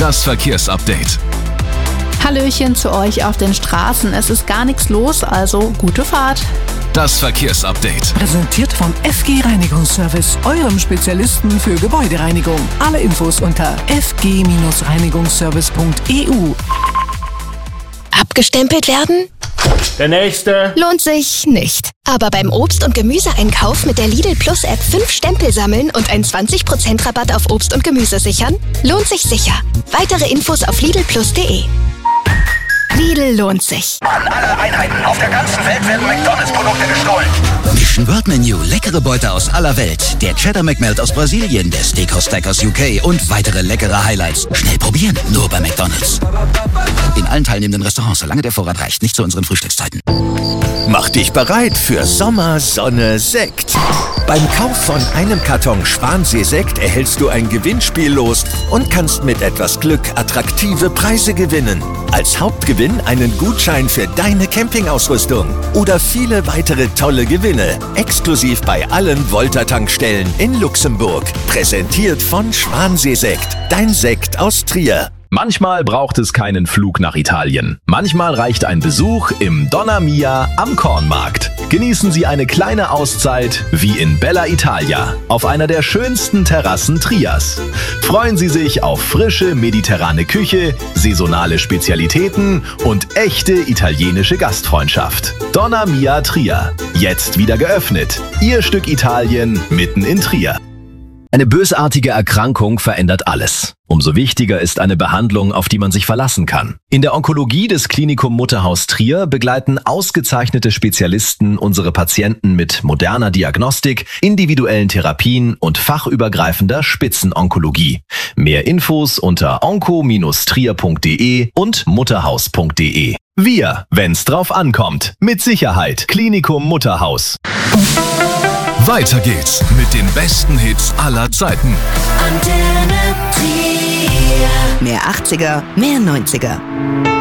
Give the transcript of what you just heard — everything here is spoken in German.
Das Verkehrsupdate. Hallöchen zu euch auf den Straßen. Es ist gar nichts los, also gute Fahrt. Das Verkehrsupdate. Präsentiert vom FG Reinigungsservice, eurem Spezialisten für Gebäudereinigung. Alle Infos unter fg-reinigungsservice.eu. Abgestempelt werden? Der nächste. Lohnt sich nicht. Aber beim Obst- und Gemüseeinkauf mit der Lidl Plus App 5 Stempel sammeln und einen 20% Rabatt auf Obst und Gemüse sichern? Lohnt sich sicher. Weitere Infos auf lidlplus.de. Lidl lohnt sich. An alle Einheiten auf der ganzen Welt werden McDonalds-Produkte gestohlen. Mission World Menu, leckere Beute aus aller Welt. Der Cheddar McMelt aus Brasilien, der Steakhouse Stack aus UK und weitere leckere Highlights. Schnell probieren, nur bei McDonalds. In allen teilnehmenden Restaurants, solange der Vorrat reicht, nicht zu unseren Frühstückszeiten. Mach dich bereit für Sommer, Sonne, Sekt. Beim Kauf von einem Karton Schwansee-Sekt erhältst du ein Gewinnspiel los und kannst mit etwas Glück attraktive Preise gewinnen. Als Hauptgewinn einen Gutschein für deine Campingausrüstung oder viele weitere tolle Gewinne. Exklusiv bei allen Volta-Tankstellen in Luxemburg. Präsentiert von Schwansee-Sekt, dein Sekt aus Trier. Manchmal braucht es keinen Flug nach Italien. Manchmal reicht ein Besuch im Donna Mia am Kornmarkt. Genießen Sie eine kleine Auszeit wie in Bella Italia auf einer der schönsten Terrassen Triers. Freuen Sie sich auf frische mediterrane Küche, saisonale Spezialitäten und echte italienische Gastfreundschaft. Donna Mia Trier. Jetzt wieder geöffnet. Ihr Stück Italien mitten in Trier. Eine bösartige Erkrankung verändert alles. Umso wichtiger ist eine Behandlung, auf die man sich verlassen kann. In der Onkologie des Klinikum Mutterhaus Trier begleiten ausgezeichnete Spezialisten unsere Patienten mit moderner Diagnostik, individuellen Therapien und fachübergreifender Spitzenonkologie. Mehr Infos unter onco-trier.de und mutterhaus.de. Wir, wenn's drauf ankommt. Mit Sicherheit. Klinikum Mutterhaus. Weiter geht's mit den besten Hits aller Zeiten. Mehr 80er, mehr 90er.